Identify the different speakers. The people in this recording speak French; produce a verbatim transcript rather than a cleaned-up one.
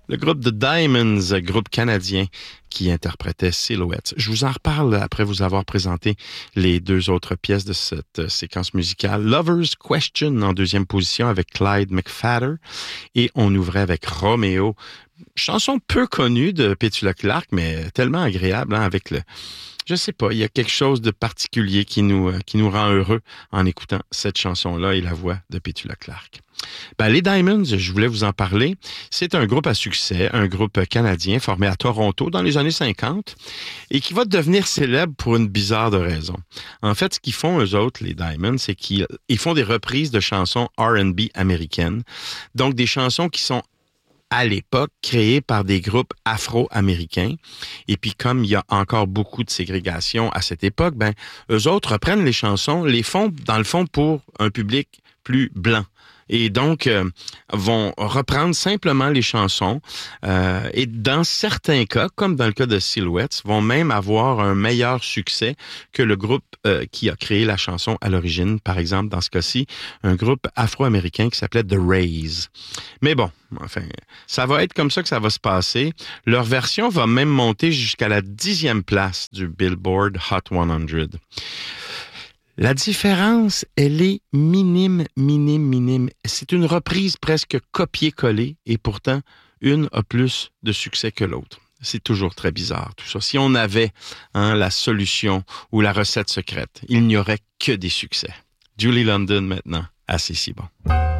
Speaker 1: Le groupe The Diamonds, groupe canadien qui interprétait Silhouettes. Je vous en reparle après vous avoir présenté les deux autres pièces de cette séquence musicale. Lover's Question en deuxième position avec Clyde McPhatter et on ouvrait avec Romeo. Chanson peu connue de Petula Clark, mais tellement agréable, hein, avec le... Je sais pas, il y a quelque chose de particulier qui nous, euh, qui nous rend heureux en écoutant cette chanson-là et la voix de Petula Clark. Ben, les Diamonds, je voulais vous en parler. C'est un groupe à succès, un groupe canadien formé à Toronto dans les années cinquante et qui va devenir célèbre pour une bizarre de raison. En fait, ce qu'ils font, eux autres, les Diamonds, c'est qu'ils ils font des reprises de chansons R and B américaines. Donc, des chansons qui sont à l'époque, créées par des groupes afro-américains. Et puis, comme il y a encore beaucoup de ségrégation à cette époque, ben, eux autres reprennent les chansons, les font, dans le fond, pour un public plus blanc. Et donc, euh, vont reprendre simplement les chansons euh, et dans certains cas, comme dans le cas de Silhouettes, vont même avoir un meilleur succès que le groupe euh, qui a créé la chanson à l'origine. Par exemple, dans ce cas-ci, un groupe afro-américain qui s'appelait The Rays. Mais bon, enfin, ça va être comme ça que ça va se passer. Leur version va même monter jusqu'à la dixième place du Billboard Hot cent. La différence, elle est minime, minime, minime. C'est une reprise presque copier-coller et pourtant, une a plus de succès que l'autre. C'est toujours très bizarre, tout ça. Si on avait hein, la solution ou la recette secrète, il n'y aurait que des succès. Julie London maintenant, assez si bon.